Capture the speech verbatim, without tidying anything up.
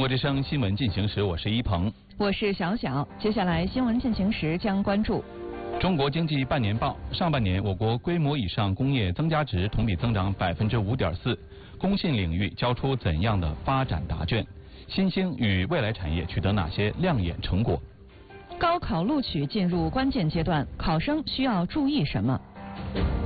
国之声新闻进行时，我是一鹏， 我是小小。接下来新闻进行时将关注中国经济半年报。上半年，我国规模以上工业增加值同比增长百分之五点四，工信领域交出怎样的发展答卷？新兴与未来产业取得哪些亮眼成果？ 高考录取进入关键阶段，考生需要注意什么？